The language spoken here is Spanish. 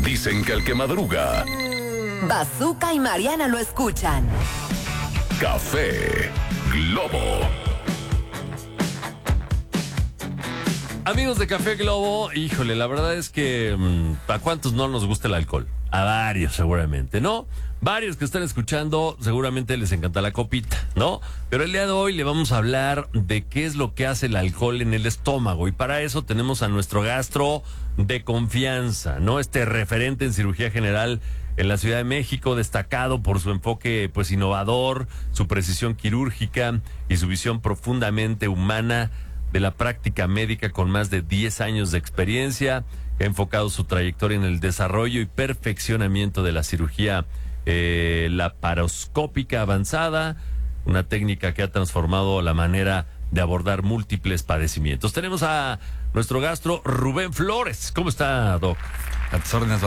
Dicen que el que madruga, Bazooka y Mariana lo escuchan. Café Globo. Amigos de Café Globo, híjole, la verdad es que ¿a cuántos no nos gusta el alcohol? A varios seguramente, ¿no? Varios que están escuchando seguramente les encanta la copita, ¿no? Pero el día de hoy le vamos a hablar de qué es lo que hace el alcohol en el estómago, y para eso tenemos a nuestro gastro de confianza, ¿no? Este referente en cirugía general en la Ciudad de México, destacado por su enfoque pues innovador, su precisión quirúrgica y su visión profundamente humana de la práctica médica, con más de 10 años de experiencia. Ha enfocado su trayectoria en el desarrollo y perfeccionamiento de la cirugía laparoscópica avanzada, una técnica que ha transformado la manera de abordar múltiples padecimientos. Tenemos a nuestro gastro Rubén Flores. ¿Cómo está, Doc? A tus órdenes,